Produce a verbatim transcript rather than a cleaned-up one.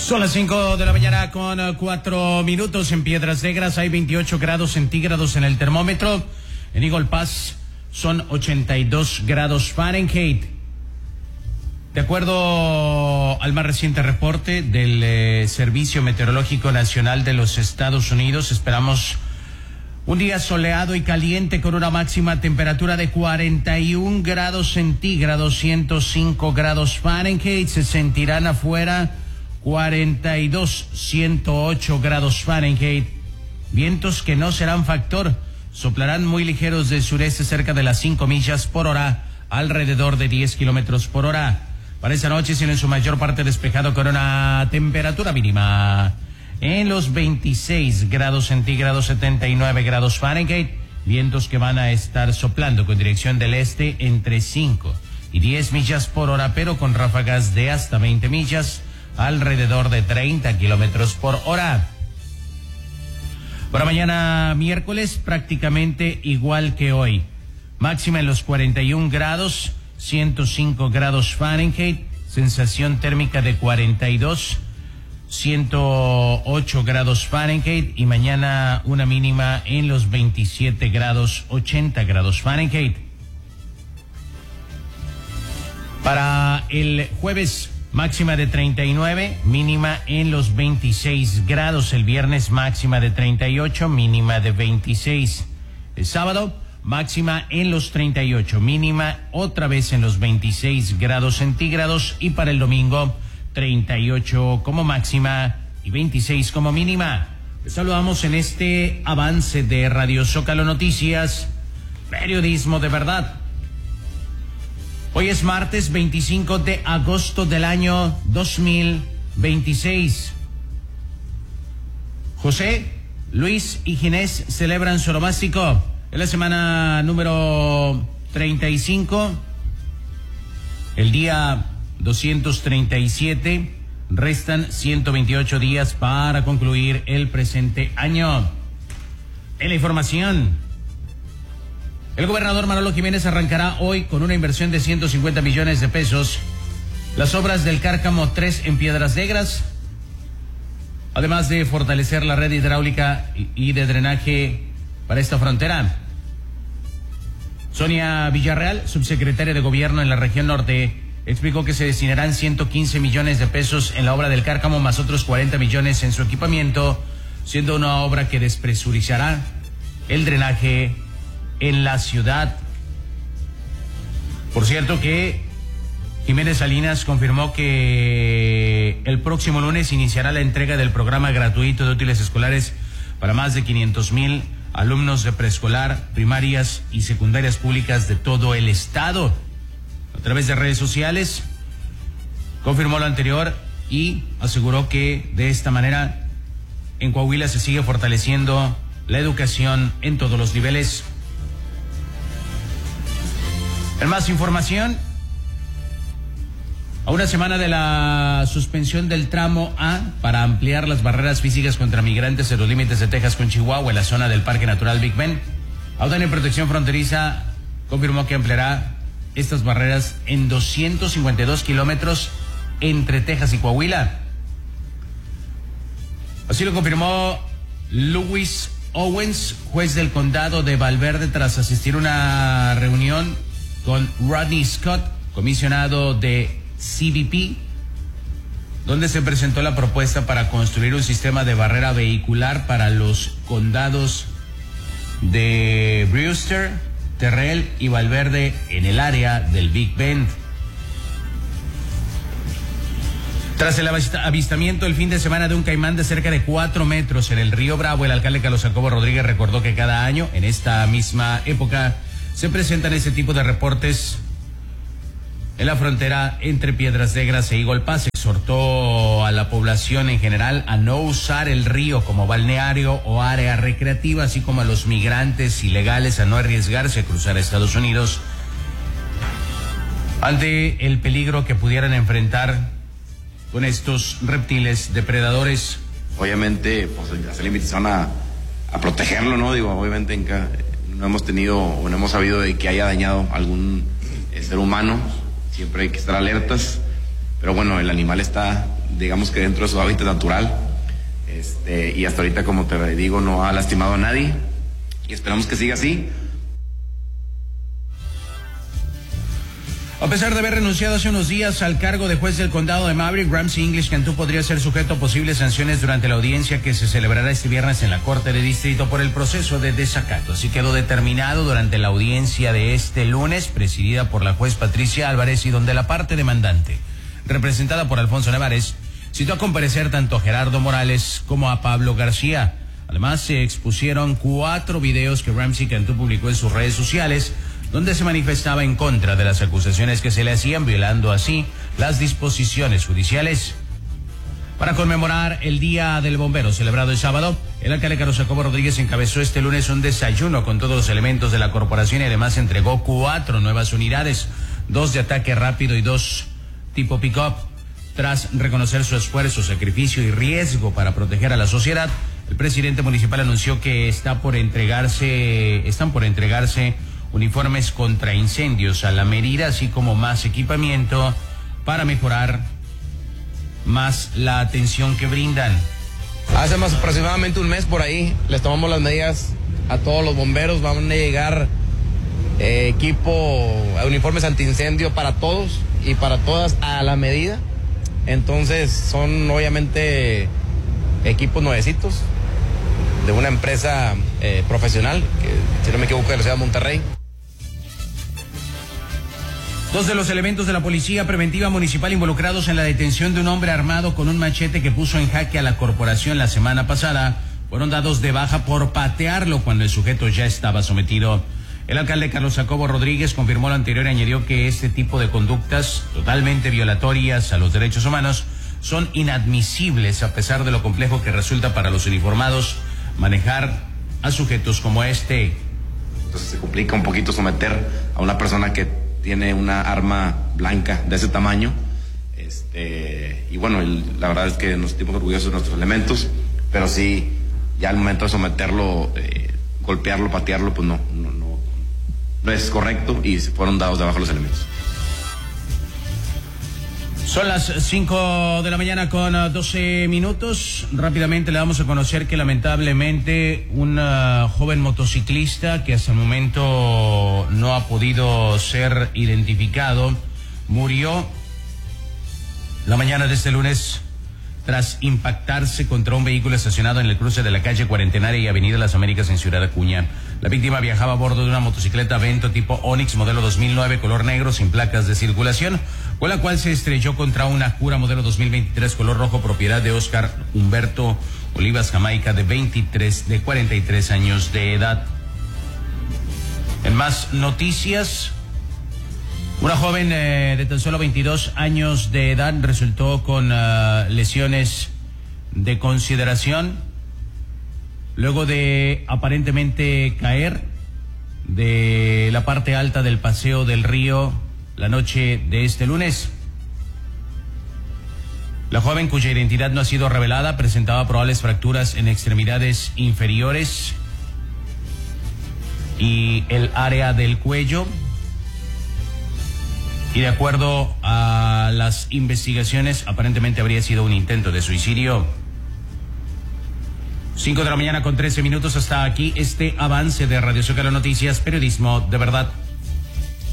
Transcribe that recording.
Son las cinco de la mañana con cuatro minutos. En Piedras Negras hay veintiocho grados centígrados en el termómetro. En Eagle Pass son ochenta y dos grados Fahrenheit. De acuerdo al más reciente reporte del eh, Servicio Meteorológico Nacional de los Estados Unidos, esperamos un día soleado y caliente con una máxima temperatura de cuarenta y un grados centígrados, ciento cinco grados Fahrenheit. Se sentirán afuera cuarenta y dos, ciento ocho grados Fahrenheit. Vientos que no serán factor, soplarán muy ligeros del sureste cerca de las cinco millas por hora, alrededor de diez kilómetros por hora. Para esta noche, siendo en su mayor parte despejado con una temperatura mínima en los veintiséis grados centígrados, setenta y nueve grados Fahrenheit. Vientos que van a estar soplando con dirección del este entre cinco y diez millas por hora, pero con ráfagas de hasta veinte millas, alrededor de treinta kilómetros por hora. Para mañana miércoles, prácticamente igual que hoy. Máxima en los cuarenta y un grados, ciento cinco grados Fahrenheit, sensación térmica de cuarenta y dos, ciento ocho grados Fahrenheit, y mañana una mínima en los veintisiete grados, ochenta grados Fahrenheit. Para el jueves, máxima de treinta y nueve, mínima en los veintiséis grados. El viernes, máxima de treinta y ocho, mínima de veintiséis. El sábado, máxima en los treinta y ocho, mínima otra vez en los veintiséis grados centígrados. Y para el domingo, treinta y ocho como máxima y veintiséis como mínima. Les saludamos en este avance de Radio Zócalo Noticias, periodismo de verdad. Hoy es martes veinticinco de agosto del año dos mil veintiséis. José, Luis y Ginés celebran su onomástico. En la semana número treinta y cinco, el día doscientos treinta y siete, restan ciento veintiocho días para concluir el presente año. En la información, el gobernador Manolo Jiménez arrancará hoy con una inversión de ciento cincuenta millones de pesos las obras del Cárcamo tres en Piedras Negras, además de fortalecer la red hidráulica y de drenaje para esta frontera. Sonia Villarreal, subsecretaria de Gobierno en la región norte, explicó que se destinarán ciento quince millones de pesos en la obra del Cárcamo, más otros cuarenta millones en su equipamiento, siendo una obra que despresurizará el drenaje en la ciudad. Por cierto que Jiménez Salinas confirmó que el próximo lunes iniciará la entrega del programa gratuito de útiles escolares para más de quinientos mil alumnos de preescolar, primarias y secundarias públicas de todo el estado. A través de redes sociales confirmó lo anterior y aseguró que de esta manera en Coahuila se sigue fortaleciendo la educación en todos los niveles. En más información, a una semana de la suspensión del tramo A para ampliar las barreras físicas contra migrantes en los límites de Texas con Chihuahua en la zona del Parque Natural Big Bend, Aduana y Protección Fronteriza confirmó que ampliará estas barreras en doscientos cincuenta y dos kilómetros entre Texas y Coahuila. Así lo confirmó Lewis Owens, juez del condado de Valverde, tras asistir a una reunión con Rodney Scott, comisionado de C B P, donde se presentó la propuesta para construir un sistema de barrera vehicular para los condados de Brewster, Terrell y Valverde en el área del Big Bend. Tras el avistamiento el fin de semana de un caimán de cerca de cuatro metros en el río Bravo, el alcalde Carlos Jacobo Rodríguez recordó que cada año, en esta misma época, se presentan ese tipo de reportes en la frontera entre Piedras Negras e Eagle Pass. Exhortó a la población en general a no usar el río como balneario o área recreativa, así como a los migrantes ilegales a no arriesgarse a cruzar a Estados Unidos ante el peligro que pudieran enfrentar con estos reptiles depredadores. Obviamente, pues hacer la invitación a, a protegerlo, ¿no? Digo, obviamente en ca, no hemos tenido o no hemos sabido de que haya dañado algún eh, ser humano. Siempre hay que estar alertas, pero bueno, el animal está digamos que dentro de su hábitat natural. Este, y hasta ahorita, como te digo, no ha lastimado a nadie y esperamos que siga así. A pesar de haber renunciado hace unos días al cargo de juez del condado de Maverick, Ramsey English Cantú podría ser sujeto a posibles sanciones durante la audiencia que se celebrará este viernes en la Corte de Distrito por el proceso de desacato. Así quedó determinado durante la audiencia de este lunes, presidida por la juez Patricia Álvarez, y donde la parte demandante, representada por Alfonso Nevares, citó a comparecer tanto a Gerardo Morales como a Pablo García. Además, se expusieron cuatro videos que Ramsey Cantú publicó en sus redes sociales, donde se manifestaba en contra de las acusaciones que se le hacían, violando así las disposiciones judiciales. Para conmemorar el Día del Bombero celebrado el sábado, el alcalde Carlos Jacobo Rodríguez encabezó este lunes un desayuno con todos los elementos de la corporación y además entregó cuatro nuevas unidades, dos de ataque rápido y dos tipo pick-up. Tras reconocer su esfuerzo, sacrificio y riesgo para proteger a la sociedad, el presidente municipal anunció que está por entregarse, están por entregarse uniformes contra incendios a la medida, así como más equipamiento para mejorar más la atención que brindan. Hace más aproximadamente un mes por ahí les tomamos las medidas a todos los bomberos. Van a llegar eh, equipo, uniformes antiincendio para todos y para todas a la medida. Entonces son obviamente equipos nuevecitos de una empresa eh, profesional, que si no me equivoco de la ciudad de Monterrey. Dos de los elementos de la Policía Preventiva Municipal involucrados en la detención de un hombre armado con un machete que puso en jaque a la corporación la semana pasada fueron dados de baja por patearlo cuando el sujeto ya estaba sometido. El alcalde Carlos Jacobo Rodríguez confirmó lo anterior y añadió que este tipo de conductas totalmente violatorias a los derechos humanos son inadmisibles, a pesar de lo complejo que resulta para los uniformados manejar a sujetos como este. Entonces se complica un poquito someter a una persona que tiene una arma blanca de ese tamaño. Este, y bueno, el, la verdad es que nos sentimos orgullosos de nuestros elementos, pero sí, ya al momento de someterlo, eh, golpearlo, patearlo, pues no, no, no, no es correcto y se fueron dados de baja los elementos. Son las cinco de la mañana con doce minutos. Rápidamente le damos a conocer que lamentablemente un uh, joven motociclista que hasta el momento no ha podido ser identificado murió la mañana de este lunes tras impactarse contra un vehículo estacionado en el cruce de la calle Cuarentenaria y Avenida Las Américas en Ciudad Acuña. La víctima viajaba a bordo de una motocicleta Vento tipo Onix modelo dos mil nueve color negro sin placas de circulación, con la cual se estrelló contra una Cura modelo dos mil veintitrés color rojo propiedad de Oscar Humberto Olivas Jamaica de veintitrés, de cuarenta y tres años de edad. En más noticias, una joven eh, de tan solo veintidós años de edad resultó con uh, lesiones de consideración luego de aparentemente caer de la parte alta del Paseo del Río la noche de este lunes. La joven, cuya identidad no ha sido revelada, presentaba probables fracturas en extremidades inferiores y el área del cuello. Y de acuerdo a las investigaciones, aparentemente habría sido un intento de suicidio. Cinco de la mañana con trece minutos. Hasta aquí este avance de Radio Zócalo Noticias, periodismo de verdad.